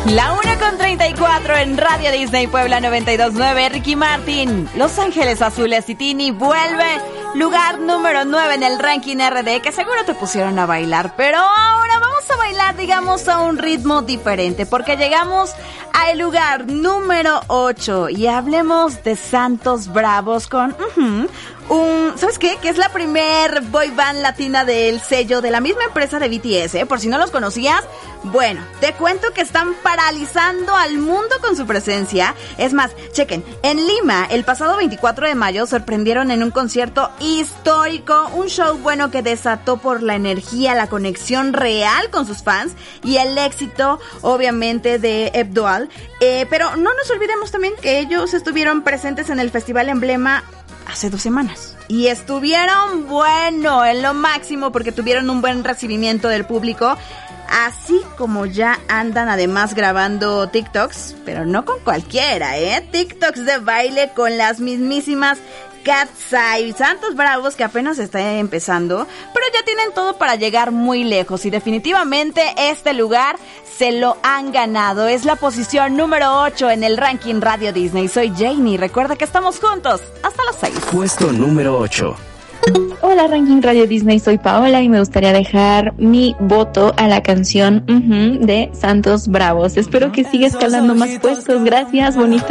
La 1:34 en Radio Disney Puebla 92.9. Ricky Martin, Los Ángeles Azules y Tini vuelve. Lugar número 9 en el ranking RD, que seguro te pusieron a bailar. Pero ahora vamos a bailar, digamos, a un ritmo diferente, porque llegamos al lugar número 8 y hablemos de Santos Bravos con... ¿sabes qué? Que es la primer boy band latina del sello de la misma empresa de BTS, por si no los conocías. Bueno, te cuento que están paralizando al mundo con su presencia. Es más, chequen, en Lima, el pasado 24 de mayo, sorprendieron en un concierto histórico, un show bueno que desató por la energía, la conexión real con sus fans y el éxito, obviamente, de Abdul. Pero no nos olvidemos también que ellos estuvieron presentes en el Festival Emblema hace 2 semanas. Y estuvieron, bueno, en lo máximo porque tuvieron un buen recibimiento del público. Así como ya andan además grabando TikToks, pero no con cualquiera, TikToks de baile con las mismísimas Katseye, Santos Bravos, que apenas está empezando, pero ya tienen todo para llegar muy lejos y definitivamente este lugar se lo han ganado. Es la posición número 8 en el ranking Radio Disney. Soy Janie, recuerda que estamos juntos hasta las 6. Puesto número 8. Hola Ranking Radio Disney, soy Paola y me gustaría dejar mi voto a la canción de Santos Bravos. Espero que siga escalando más puestos. Gracias, bonito.